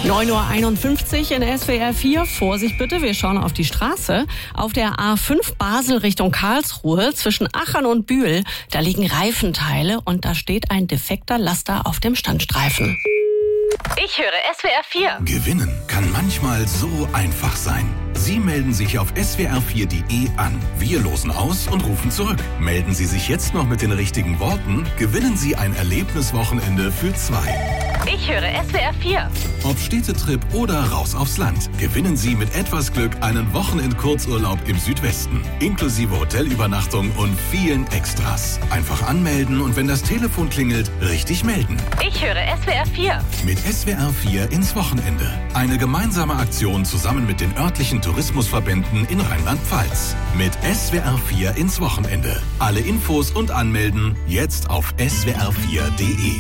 9:51 Uhr in SWR 4. Vorsicht bitte, wir schauen auf die Straße. Auf der A5 Basel Richtung Karlsruhe zwischen Achern und Bühl, da liegen Reifenteile und da steht ein defekter Laster auf dem Standstreifen. Ich höre SWR 4. Gewinnen kann manchmal so einfach sein. Sie melden sich auf swr4.de an. Wir losen aus und rufen zurück. Melden Sie sich jetzt noch mit den richtigen Worten, gewinnen Sie ein Erlebniswochenende für 2. Ich höre SWR 4. Ob Städtetrip oder raus aufs Land, gewinnen Sie mit etwas Glück einen Wochenend-Kurzurlaub im Südwesten. Inklusive Hotelübernachtung und vielen Extras. Einfach anmelden und wenn das Telefon klingelt, richtig melden. Ich höre SWR 4. Mit SWR 4 ins Wochenende. Eine gemeinsame Aktion zusammen mit den örtlichen Tourismusverbänden in Rheinland-Pfalz. Mit SWR 4 ins Wochenende. Alle Infos und Anmelden jetzt auf swr4.de.